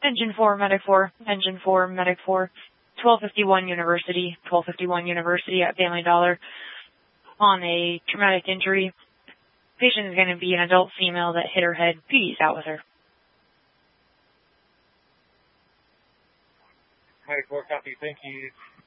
Engine 4, Medic 4, Engine 4, Medic 4, 1251 University at Family Dollar on a traumatic injury. Patient is going to be an adult female that hit her head. Peace out with her. Medic 4, copy. Thank you.